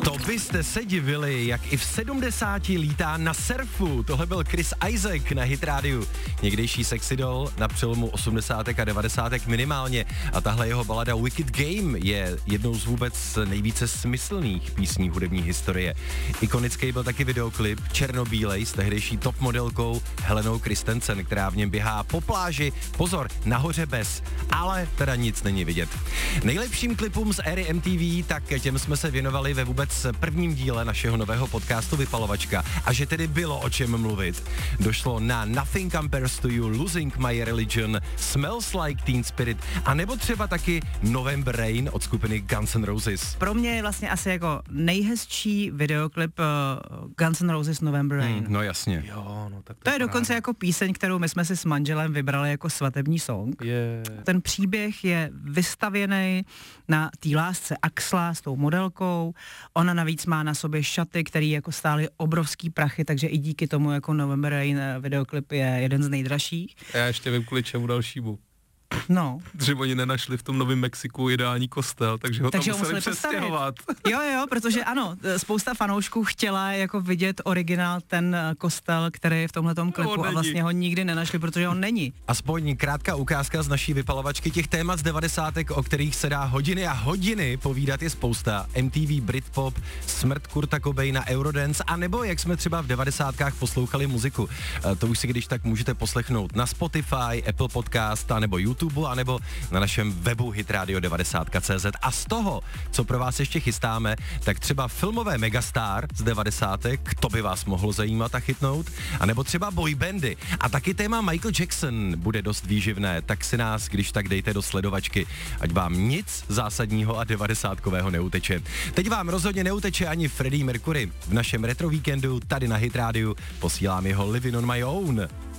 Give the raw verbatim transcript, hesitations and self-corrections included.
To byste se divili, jak i v sedmdesáti lítá na surfu. Tohle byl Chris Isaak na Hit rádiu. Někdejší sexy doll na přelomu osmdesátek a devadesátek minimálně. A tahle jeho balada Wicked Game je jednou z vůbec nejvíce smyslných písní hudební historie. Ikonický byl taky videoklip černobílej s tehdejší top modelkou Helenou Christensen, která v něm běhá po pláži. Pozor, nahoře bez, ale teda nic není vidět. Nejlepším klipům z éry M T V, tak těm jsme se věnovali ve vůbec prvním díle našeho nového podcastu Vypalovačka. A že tedy bylo o čem mluvit. Došlo na Nothing Compares to You, Losing My Religion, Smells Like Teen Spirit a nebo třeba taky November Rain od skupiny Guns N' Roses. Pro mě je vlastně asi jako nejhezčí videoklip uh, Guns N' Roses November Rain. Hmm, no jasně. Jo, no tak to, to je dokonce jako píseň, kterou my jsme si s manželem vybrali jako svatební song. Je. Ten příběh je vystavěný na té lásce Axla s tou modelkou. Ona navíc má na sobě šaty, které jako stály obrovský prachy, takže i díky tomu jako November Rain videoklip je jeden z nejdražších. A já ještě vím kvůli čemu dalšímu. No. Že oni nenašli v tom Novém Mexiku ideální kostel, takže ho takže tam museli, museli přestěhovat. Jo, jo, protože ano, spousta fanoušků chtěla jako vidět originál ten kostel, který je v tomhletom klipu no, a vlastně ho nikdy nenašli, protože on není. Aspoň krátká ukázka z naší vypalovačky, těch témat z devadesátek, o kterých se dá hodiny a hodiny povídat, je spousta. M T V, Britpop, smrt Kurta Cobaina, Eurodance, a nebo jak jsme třeba v devadesátkách poslouchali muziku. To už si když tak můžete poslechnout na Spotify, Apple Podcast a nebo YouTube, anebo na našem webu hitradio devadesát tečka cé zet. A z toho, co pro vás ještě chystáme, tak třeba filmové megastar z devadesátek, to by vás mohlo zajímat a chytnout, anebo třeba boybandy. A taky téma Michael Jackson bude dost výživné, tak si nás, když tak dejte do sledovačky, ať vám nic zásadního a devadesátkového neuteče. Teď vám rozhodně neuteče ani Freddie Mercury. V našem retro víkendu tady na Hit rádiu posílám jeho Living on My Own.